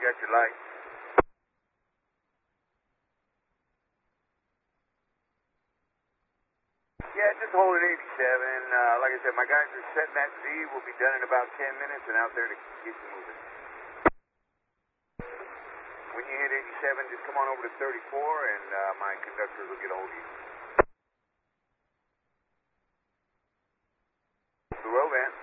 got your light. Yeah, just hold at 87. Like I said, my guys are setting that Z. We'll be done in about 10 minutes and out there to get you moving. When you hit 87, just come on over to 34 and my conductors will get a hold of you. The road, man.